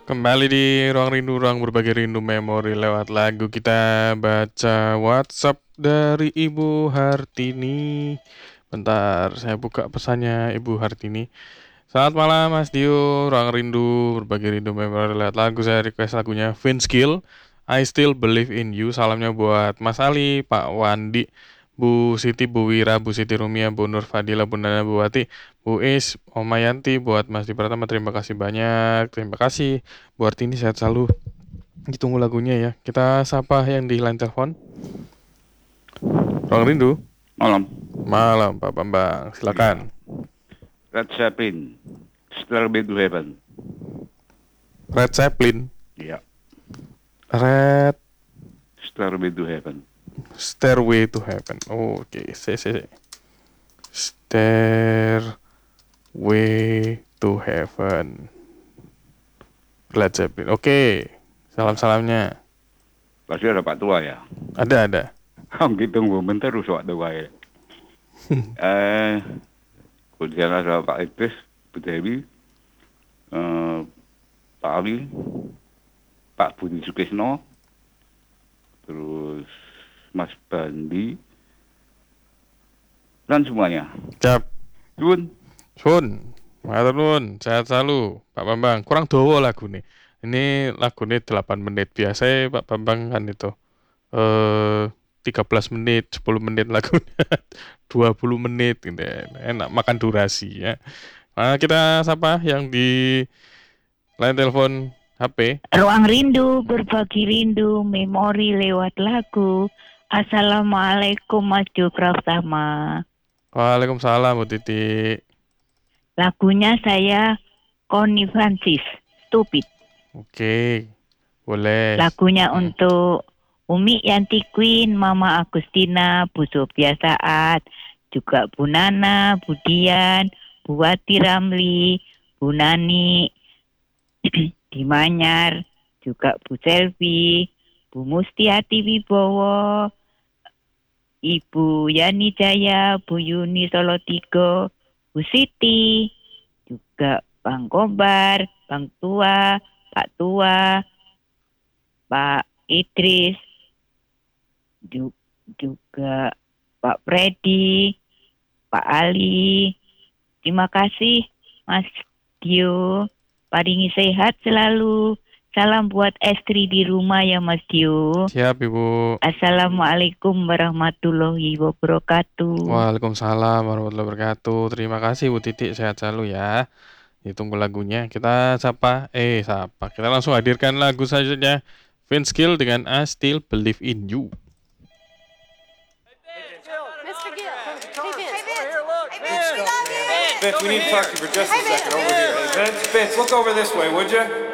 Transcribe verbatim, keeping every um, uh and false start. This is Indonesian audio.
Kembali di Ruang Rindu, ruang berbagi rindu memori lewat lagu. Kita baca WhatsApp dari Ibu Hartini. Bentar, saya buka pesannya Ibu Hartini. Selamat malam Mas Dio, Ruang Rindu, berbagi rindu memori lewat lagu. Saya request lagunya Vince Gill, I Still Believe in You. Salamnya buat Mas Ali, Pak Wandi, Bu Siti, Bu Wira, Bu Siti Rumia, Bu Nur Fadila, Bu Nana, Bu Wati, Bu Is, Om Mayanti, buat Mas Di Pratama, terima kasih banyak. Terima kasih. Bu Artini sehat selalu. Ditunggu lagunya ya. Kita sapa yang di line telepon. Ruang Rindu. Malam. Malam Pak Bambang, silakan. Led Zeppelin, Stairway to Heaven. Red Zeppelin. Iya. Red Stairway to Heaven. Stairway to Heaven. Oh, oke, okay. C C C. Stairway to Heaven. Led Zeppelin. Oke. Okay. Salam-salamnya. Pasti ada Pak Tua ya. Ada ada. Kita tunggu bentar terus Pak Tua ya. Eh, kemudian ada Pak Idris, Bu Dewi, eh, Pak Ali, Pak Budi Sukesno, terus Mas Bandi, dan semuanya. Cap. Sun. Sun. Matur nuwun, sehat selalu Pak Bambang. Kurang dawa lagu nih. Ini lagunya delapan menit. Biasanya Pak Bambang kan itu eh tiga belas menit, sepuluh menit lagunya. dua puluh menit gitu. Enak makan durasi ya. Nah, kita sapa yang di line telepon H P. Ruang Rindu, berbagi rindu, memori lewat lagu. Assalamualaikum Mas Dio Pratama. Waalaikumsalam Bu Titi. Lagunya saya Connie Francis, Stupid. Oke, boleh. Lagunya hmm. untuk Umi Yanti Queen, Mama Agustina, Bu Sophia Saat, juga Bu Nana, Bu Dian, Bu Wati Ramli, Bu Nani, di Manyar, juga Bu Selvi, Bu Mustiati Wibowo, Ibu Yani Jaya, Bu Yuni Solotigo, Bu Siti, juga Bang Kobar, Bang Tua, Pak Tua, Pak Idris, juga Pak Freddy, Pak Ali. Terima kasih Mas Dio, paringi sehat selalu. Salam buat Estri di rumah ya Mas Dio. Siap Ibu. Assalamualaikum warahmatullahi wabarakatuh. Waalaikumsalam warahmatullahi wabarakatuh. Terima kasih Bu Titik, sehat selalu ya. Ditunggu lagunya. Kita sapa, eh sapa. Kita langsung hadirkan lagu selanjutnya. Vince Gill dengan I Still Believe in You. Mister Gill. Hey, Vince. Hey, Vince. Hey, Vince. Vince, we need to talk to you for just a second over here. Hey, Vince, Vince, look over this way, would you?